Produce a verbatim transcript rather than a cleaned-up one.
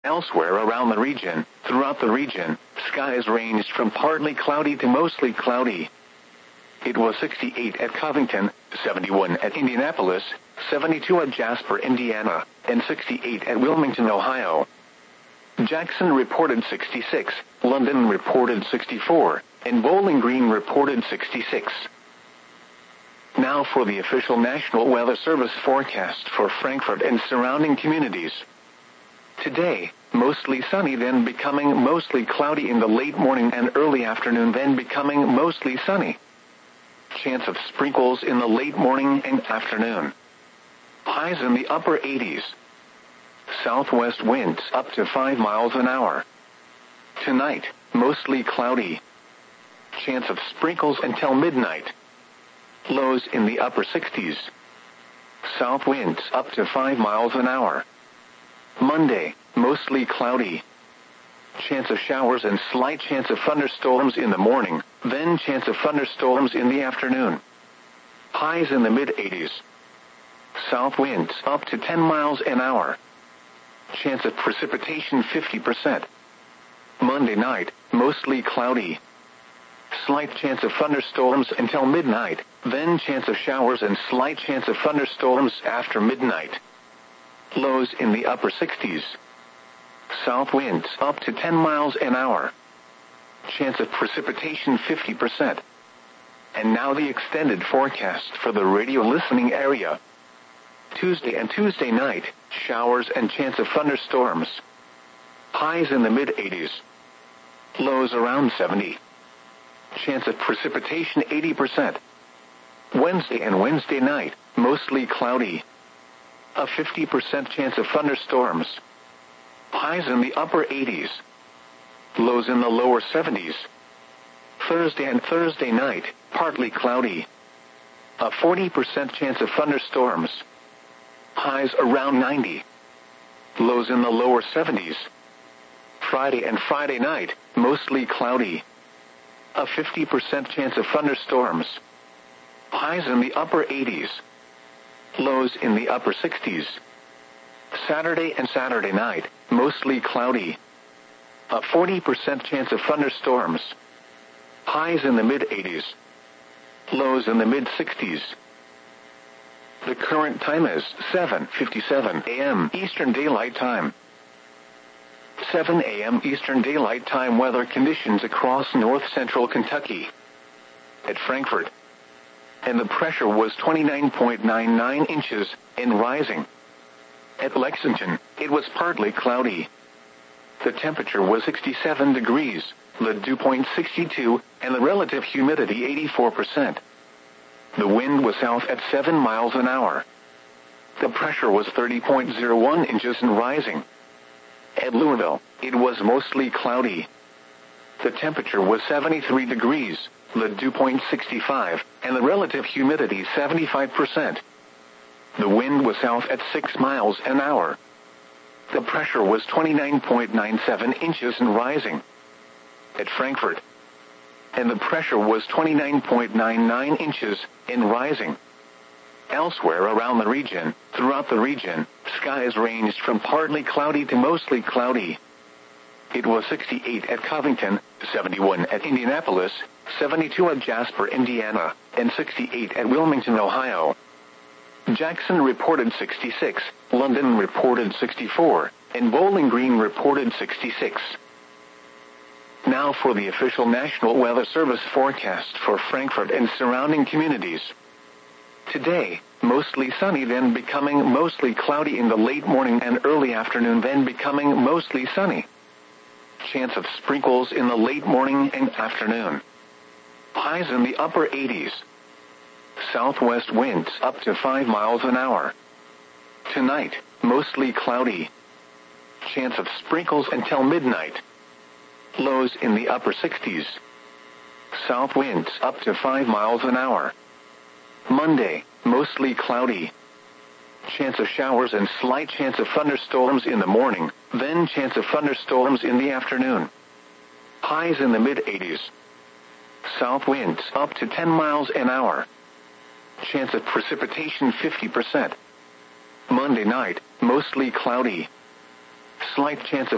Elsewhere around the region, throughout the region, skies ranged from partly cloudy to mostly cloudy. It was sixty-eight at Covington, seventy-one at Indianapolis, seventy-two at Jasper, Indiana, and sixty-eight at Wilmington, Ohio. Jackson reported sixty-six, London reported sixty-four, and Bowling Green reported sixty-six. Now for the official National Weather Service forecast for Frankfort and surrounding communities. Today, mostly sunny, then becoming mostly cloudy in the late morning and early afternoon, then becoming mostly sunny. Chance of sprinkles in the late morning and afternoon. Highs in the upper eighties. Southwest winds up to five miles an hour. Tonight, mostly cloudy. Chance of sprinkles until midnight. Lows in the upper sixties. South winds up to five miles an hour. Monday, mostly cloudy. Chance of showers and slight chance of thunderstorms in the morning, then chance of thunderstorms in the afternoon. Highs in the mid-eighties. South winds up to ten miles an hour. Chance of precipitation fifty percent. Monday night, mostly cloudy. Slight chance of thunderstorms until midnight, then chance of showers and slight chance of thunderstorms after midnight. Lows in the upper sixties. South winds up to ten miles an hour. Chance of precipitation fifty percent. And now the extended forecast for the radio listening area. Tuesday and Tuesday night, showers and chance of thunderstorms. Highs in the mid-eighties. Lows around seventy. Chance of precipitation eighty percent. Wednesday and Wednesday night, mostly cloudy. A fifty percent chance of thunderstorms. Highs in the upper eighties. Lows in the lower seventies. Thursday and Thursday night, partly cloudy. A forty percent chance of thunderstorms. Highs around ninety. Lows in the lower seventies. Friday and Friday night, mostly cloudy. A fifty percent chance of thunderstorms. Highs in the upper eighties. Lows in the upper sixties. Saturday and Saturday night, mostly cloudy. A forty percent chance of thunderstorms. Highs in the mid-eighties. Lows in the mid-sixties. The current time is seven fifty-seven a m Eastern Daylight Time. seven a m Eastern Daylight Time weather conditions across north-central Kentucky. At Frankfort. And the pressure was twenty-nine point nine nine inches, and rising. At Lexington, it was partly cloudy. The temperature was sixty-seven degrees, the dew point sixty-two, and the relative humidity eighty-four percent. The wind was south at seven miles an hour. The pressure was thirty point zero one inches and rising. At Louisville, it was mostly cloudy. The temperature was seventy-three degrees, the dew point sixty-five, and the relative humidity seventy-five percent. The wind was south at six miles an hour. The pressure was twenty-nine point nine seven inches and rising. At Frankfort. And the pressure was twenty-nine point nine nine inches, and rising. Elsewhere around the region, throughout the region, skies ranged from partly cloudy to mostly cloudy. It was sixty-eight at Covington, seventy-one at Indianapolis, seventy-two at Jasper, Indiana, and sixty-eight at Wilmington, Ohio. Jackson reported sixty-six, London reported sixty-four, and Bowling Green reported sixty-six. Now for the official National Weather Service forecast for Frankfort and surrounding communities. Today, mostly sunny, then becoming mostly cloudy in the late morning and early afternoon, then becoming mostly sunny. Chance of sprinkles in the late morning and afternoon. Highs in the upper eighties. Southwest winds up to five miles an hour. Tonight, mostly cloudy. Chance of sprinkles until midnight. Lows in the upper sixties. South winds up to five miles an hour. Monday, mostly cloudy. Chance of showers and slight chance of thunderstorms in the morning, then chance of thunderstorms in the afternoon. Highs in the mid-eighties. South winds up to ten miles an hour. Chance of precipitation fifty percent. Monday night, mostly cloudy. Slight chance of